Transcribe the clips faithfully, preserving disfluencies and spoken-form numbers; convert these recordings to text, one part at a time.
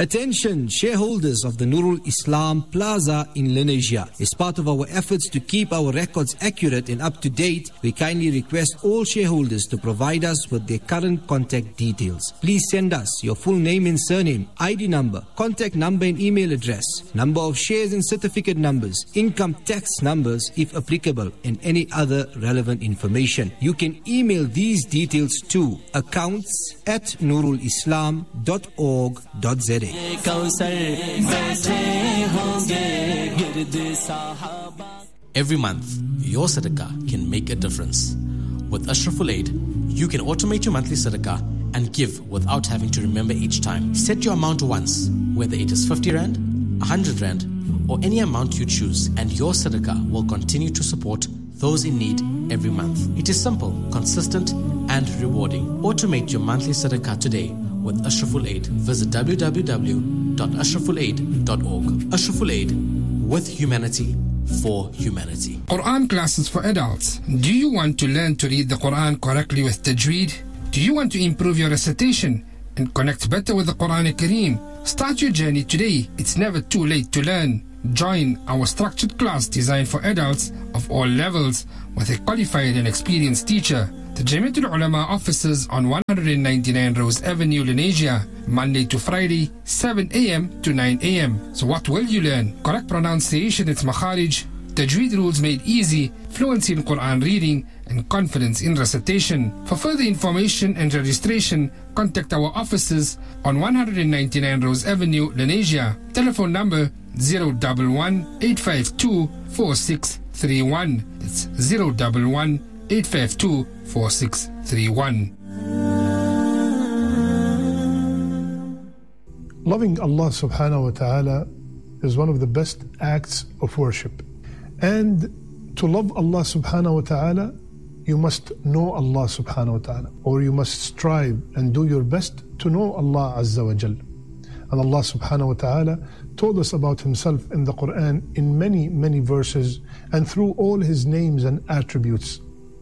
Attention shareholders of the Nurul Islam Plaza in Lenasia. As part of our efforts to keep our records accurate and up to date, we kindly request all shareholders to provide us with their current contact details. Please send us your full name and surname, I D number, contact number and email address, number of shares and certificate numbers, income tax numbers if applicable, and any other relevant information. You can email these details to accounts at nurul islam dot org dot z a. Every month, your sadaqah can make a difference. With Ashraful Aid, you can automate your monthly sadaqah and give without having to remember each time. Set your amount once, whether it is fifty rand, one hundred rand, or any amount you choose, and your sadaqah will continue to support those in need every month. It is simple, consistent, and rewarding. Automate your monthly sadaqah today with Ashraful Aid. Visit w w w dot ashraful aid dot org. Ashraful Aid, with humanity, for humanity. Quran classes for adults. Do you want to learn to read the Quran correctly with Tajweed? Do you want to improve your recitation and connect better with the Quran Kareem? Start your journey today. It's never too late to learn. Join our structured class designed for adults of all levels with a qualified and experienced teacher. The Jamiatul Ulama offices on one ninety-nine Rose Avenue, Lenasia, Monday to Friday, seven a m to nine a m So what will you learn? Correct pronunciation, its makharij, Tajweed rules made easy, fluency in Quran reading, and confidence in recitation. For further information and registration, contact our offices on one ninety-nine Rose Avenue, Lenasia. Telephone number zero one one, eight five two, four six three one. It's zero one one, eight five two, four six three one. Loving Allah subhanahu wa ta'ala is one of the best acts of worship. And to love Allah subhanahu wa ta'ala, you must know Allah subhanahu wa ta'ala, or you must strive and do your best to know Allah azza wa jal. And Allah subhanahu wa ta'ala told us about Himself in the Quran in many, many verses and through all His names and attributes.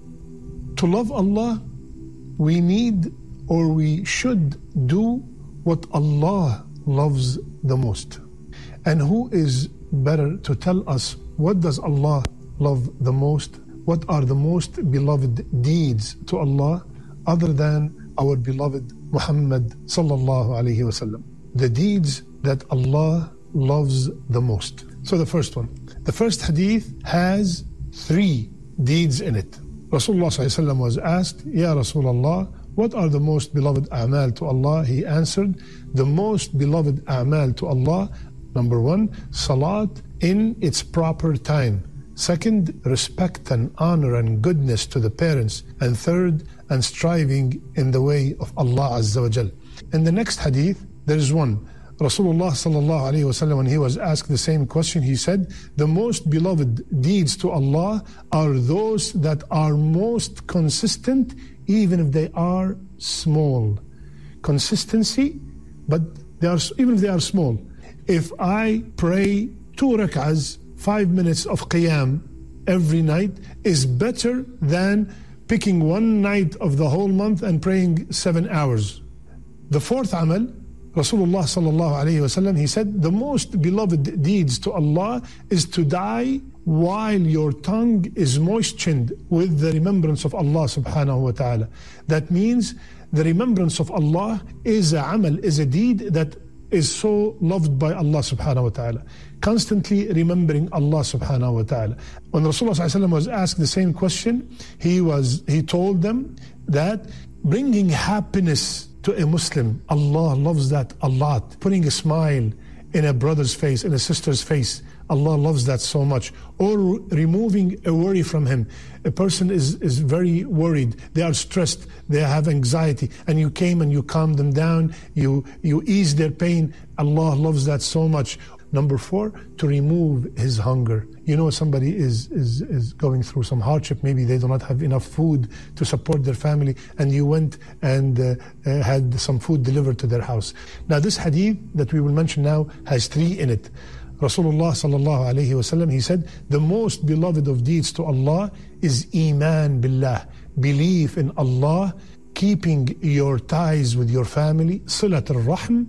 To love Allah, we need or we should do what Allah loves the most. And who is better to tell us what does Allah love the most? What are the most beloved deeds to Allah other than our beloved Muhammad sallallahu alayhi wasallam? The deeds that Allah loves the most. So the first one, the first hadith has three deeds in it. Rasulullah sallallahu alayhi wasallam was asked, Ya Rasulullah, what are the most beloved a'mal to Allah? He answered, the most beloved a'mal to Allah, number one, salat in its proper time. Second, respect and honor and goodness to the parents. And third, and striving in the way of Allah Azza wa Jal. In the next hadith, there is one. Rasulullah sallallahu alayhi wa sallam, when he was asked the same question, he said, the most beloved deeds to Allah are those that are most consistent, even if they are small. Consistency, but they are, even if they are small. If I pray two rak'ahs, five minutes of qiyam every night is better than picking one night of the whole month and praying seven hours. The fourth amal, Rasulullah sallallahu alayhi wa sallam, he said, the most beloved deeds to Allah is to die while your tongue is moistened with the remembrance of Allah subhanahu wa ta'ala. That means the remembrance of Allah is a amal, is a deed that is so loved by Allah subhanahu wa ta'ala. Constantly remembering Allah subhanahu wa ta'ala. When Rasulullah sallallahu alayhi wa sallam was asked the same question, he was he told them that bringing happiness to a Muslim, Allah loves that a lot. Putting a smile in a brother's face, in a sister's face, Allah loves that so much. Or removing a worry from him. A person is, is very worried, they are stressed, they have anxiety, and you came and you calmed them down, you, you ease their pain. Allah loves that so much. Number four, to remove his hunger. You know, somebody is, is, is going through some hardship, maybe they do not have enough food to support their family, and you went and uh, uh, had some food delivered to their house. Now this hadith that we will mention now has three in it. Rasulullah sallallahu alayhi wa sallam, he said, the most beloved of deeds to Allah is Iman Billah, belief in Allah, keeping your ties with your family, Silat al-Rahm,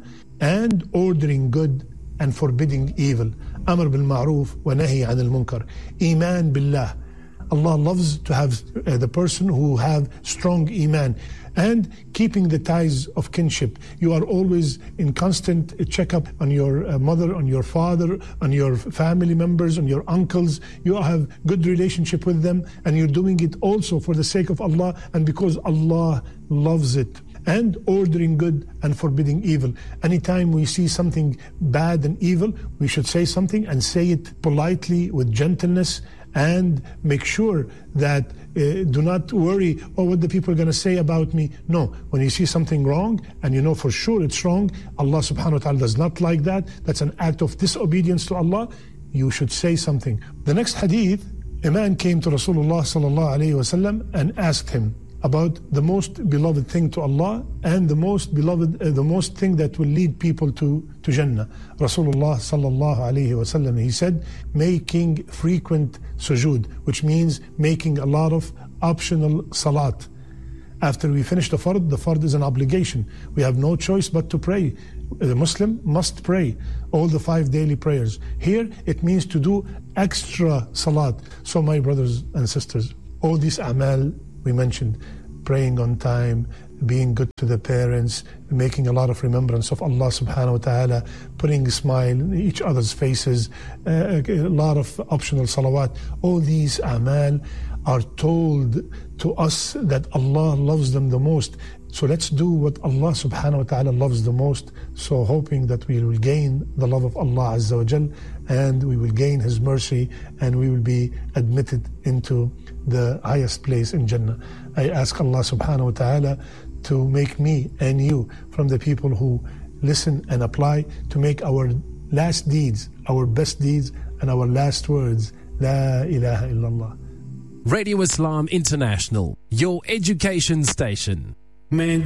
and ordering good and forbidding evil. Amr bil ma'roof wa nahi anil munkar. Iman billah. Allah loves to have uh, the person who have strong iman. And keeping the ties of kinship. You are always in constant checkup on your uh, mother, on your father, on your family members, on your uncles. You have good relationship with them, and you're doing it also for the sake of Allah and because Allah loves it. And ordering good and forbidding evil. Anytime we see something bad and evil, we should say something and say it politely with gentleness, and make sure that uh, do not worry, oh, what the people are going to say about me. No, when you see something wrong and you know for sure it's wrong, Allah subhanahu wa ta'ala does not like that. That's an act of disobedience to Allah. You should say something. The next hadith, a man came to Rasulullah sallallahu alayhi wa sallam and asked him about the most beloved thing to Allah and the most beloved, uh, the most thing that will lead people to, to Jannah. Rasulullah sallallahu alayhi wa sallam, he said, making frequent sujood, which means making a lot of optional salat. After we finish the fard, the fard is an obligation. We have no choice but to pray. The Muslim must pray all the five daily prayers. Here, it means to do extra salat. So my brothers and sisters, all these a'mal we mentioned, praying on time, being good to the parents, making a lot of remembrance of Allah subhanahu wa ta'ala, putting a smile in each other's faces, uh, a lot of optional salawat. All these a'mal are told to us that Allah loves them the most. So let's do what Allah subhanahu wa ta'ala loves the most, so hoping that we will gain the love of Allah Azza wa Jal, and we will gain His mercy, and we will be admitted into the highest place in Jannah. I ask Allah subhanahu wa ta'ala to make me and you from the people who listen and apply, to make our last deeds, our best deeds, and our last words, La ilaha illallah. Radio Islam International, your education station. Man.